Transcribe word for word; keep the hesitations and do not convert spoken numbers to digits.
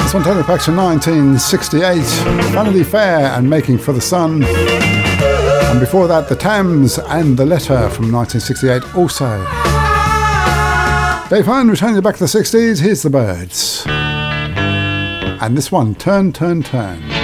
This one takes us back to nineteen sixty-eight, Vanity Fair and Making for the Sun. And before that, The Thames and The Letter from nineteen sixty-eight also. Dave Hine returning back to the sixties, here's The Byrds. And this one, Turn, Turn, Turn.